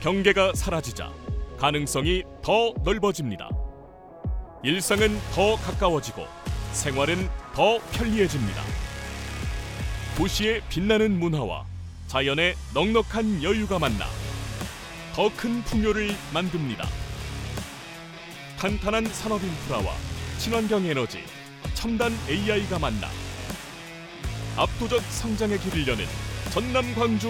경계가 사라지자 가능성이 더 넓어집니다. 일상은 더 가까워지고 생활은 더 편리해집니다. 도시의 빛나는 문화와 자연의 넉넉한 여유가 만나 더 큰 풍요를 만듭니다. 탄탄한 산업 인프라와 친환경 에너지, 첨단 AI가 만나 압도적 성장의 길을 여는 전남 광주